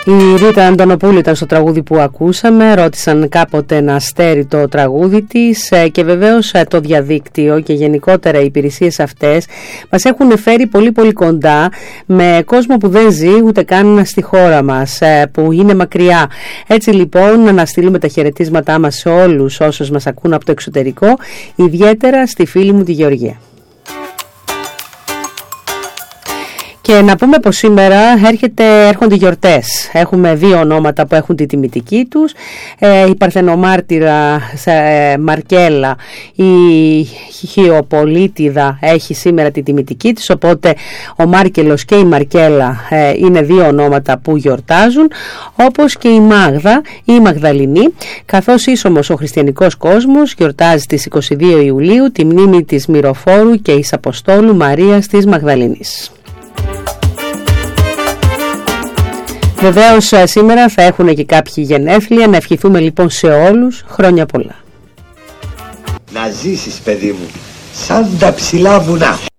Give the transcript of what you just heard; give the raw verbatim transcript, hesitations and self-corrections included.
Η Ρίτα Αντωνοπούλου ήταν στο τραγούδι που ακούσαμε. Ρώτησαν κάποτε ένα αστέρι το τραγούδι της και βεβαίως το διαδίκτυο και γενικότερα οι υπηρεσίες αυτές μας έχουν φέρει πολύ πολύ κοντά με κόσμο που δεν ζει ούτε καν στη χώρα μας, που είναι μακριά. Έτσι λοιπόν να στείλουμε τα χαιρετίσματά μας σε όλους όσους μας ακούν από το εξωτερικό, ιδιαίτερα στη φίλη μου τη Γεωργία. Και να πούμε πως σήμερα έρχεται, έρχονται γιορτές. Έχουμε δύο ονόματα που έχουν τη τιμητική τους. Ε, η Παρθενομάρτυρα ε, Μαρκέλα, η Χιοπολίτιδα έχει σήμερα τη τιμητική της, οπότε ο Μάρκελος και η Μαρκέλα ε, είναι δύο ονόματα που γιορτάζουν, όπως και η Μάγδα ή η Μαγδαληνή, καθώς ίσομος ο χριστιανικός κόσμος γιορτάζει στις είκοσι δύο Ιουλίου τη μνήμη της Μυροφόρου και εις Αποστόλου Μαρίας της Μαγδαληνής. Βεβαίως σήμερα θα έχουν και κάποιοι γενέθλια. Να ευχηθούμε λοιπόν σε όλους χρόνια πολλά. Να ζήσεις, παιδί μου, σαν τα ψηλά βουνά.